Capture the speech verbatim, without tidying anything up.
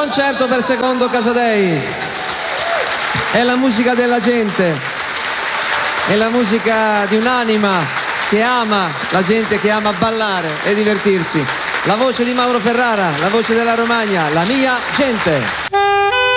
concerto per Secondo Casadei. È la musica della gente, è la musica di un'anima che ama la gente, che ama ballare e divertirsi. La voce di Mauro Ferrara, la voce della Romagna, la mia gente.